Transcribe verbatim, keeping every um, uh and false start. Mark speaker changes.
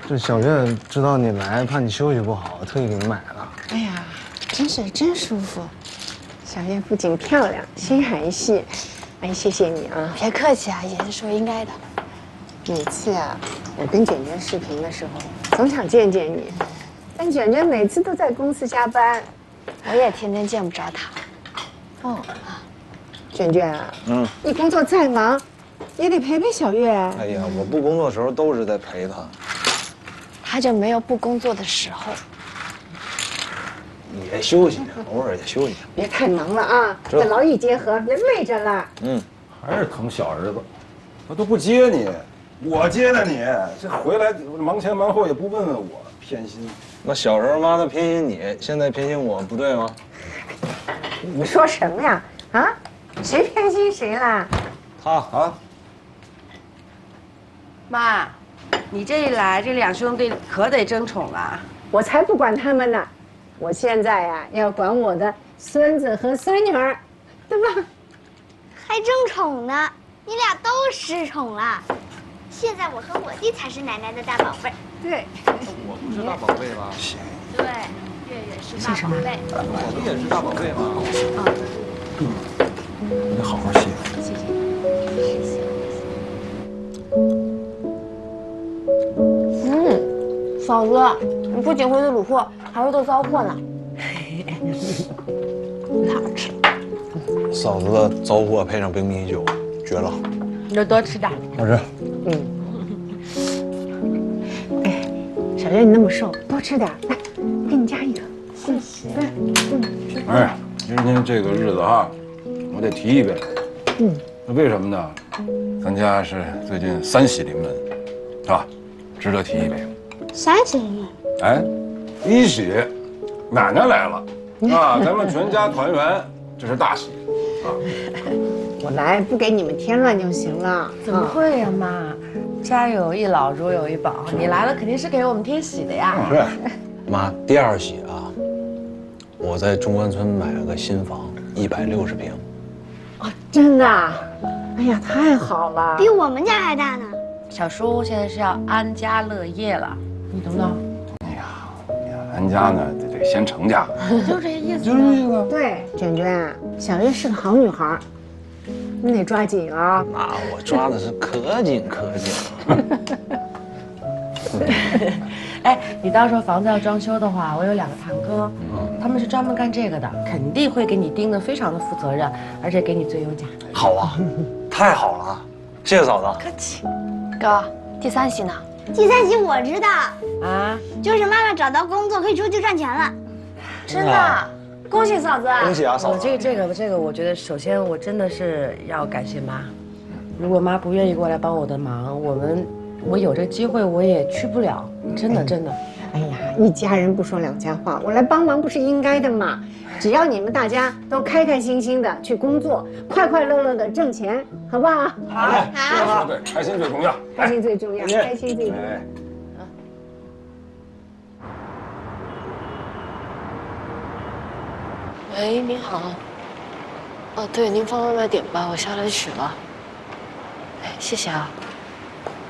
Speaker 1: 这小月知道你来，怕你休息不好，特意给你买了。
Speaker 2: 哎呀，真是真舒服。小月不仅漂亮，心还细。哎，谢谢你啊！
Speaker 3: 别客气啊，也是说应该的。
Speaker 2: 每次啊，我跟卷卷视频的时候，总想见见你，但卷卷每次都在公司加班，
Speaker 3: 我也天天见不着他。
Speaker 2: 哦，卷卷啊，
Speaker 4: 嗯，
Speaker 2: 你工作再忙，也得陪陪小月。
Speaker 4: 哎呀，我不工作的时候都是在陪她。
Speaker 3: 他就没有不工作的时候。
Speaker 4: 也休息，偶尔也休息。
Speaker 2: 别太忙了啊，这劳逸结合，别累着了。
Speaker 4: 嗯，
Speaker 5: 还是疼小儿子，他都不接你，我接的你，这回来忙前忙后也不问问我，偏心。
Speaker 4: 那小时候妈的偏心你，现在偏心我，不对吗？
Speaker 2: 你们说什么呀？啊，谁偏心谁啦？
Speaker 4: 他啊，
Speaker 6: 妈，你这一来，这两兄弟可得争宠了。
Speaker 2: 我才不管他们呢，我现在呀、要管我的孙子和孙女儿，对吧？
Speaker 7: 还争宠呢，你俩都失宠了。现在我和我弟才是奶奶的大宝贝。
Speaker 2: 对，
Speaker 8: 我不是大宝贝吗？
Speaker 7: 对，月月是大宝贝。
Speaker 8: 我不也是大宝贝吗？
Speaker 5: 你得好好歇。
Speaker 7: 谢谢。
Speaker 3: 嗯，嫂子，你不仅会做卤货，还会做糟货呢。好吃。
Speaker 4: 嫂子的糟货配上冰啤酒，绝了。
Speaker 6: 你就多吃点。
Speaker 4: 好吃。
Speaker 2: 嗯。哎，小月你那么瘦，多吃点，来，我给你加一个。谢谢。嗯。
Speaker 5: 哎，今天这个日子哈，我得提一杯。嗯。那为什么呢？咱家是最近三喜临门，是吧？值得提一杯。
Speaker 7: 三喜临门。
Speaker 5: 哎，一喜，奶奶来了，啊，咱们全家团圆，这是大喜。啊，
Speaker 2: 我来不给你们添乱就行了。
Speaker 6: 怎么会呀，妈？家有一老，如有一宝，你来了肯定是给我们添喜的呀。
Speaker 5: 是。
Speaker 4: 妈，第二喜啊，我在中关村买了个新房，一百六十平。
Speaker 2: 哦，真的啊？哎呀，太好了！
Speaker 7: 比我们家还大呢。
Speaker 6: 小叔现在是要安家乐业了，你懂不懂？
Speaker 5: 哎呀，俺家呢得得先成家，
Speaker 6: 就这意思。
Speaker 5: 就这意思。
Speaker 2: 对，卷卷，小月是个好女孩，你得抓紧啊！
Speaker 4: 那我抓的是可紧可紧。
Speaker 6: 哎，你到时候房子要装修的话，我有两个堂哥，他们是专门干这个的，肯定会给你盯得非常的负责任，而且给你最优价。
Speaker 4: 好啊，太好了，谢谢嫂子。
Speaker 6: 客气。
Speaker 3: 哥，第三喜呢？
Speaker 7: 第三喜我知道，
Speaker 6: 啊，
Speaker 7: 就是妈妈找到工作可以出去赚钱了。
Speaker 3: 真的啊？恭喜嫂子！
Speaker 4: 恭喜啊，嫂子。
Speaker 6: 我这个这个这个，我觉得首先我真的是要感谢妈，如果妈不愿意过来帮我的忙，我们我有这个机会我也去不了，真的真的。
Speaker 2: 哎呀，一家人不说两家话，我来帮忙不是应该的吗？只要你们大家都开开心心的去工作，快快乐乐的挣钱，好不好？
Speaker 5: 好，说的说对，开心最重要，
Speaker 2: 开心最重要，开心最重要。
Speaker 5: 哎。
Speaker 3: 喂，您好。哦，对，您放外卖点吧，我下来取了。哎，谢谢啊。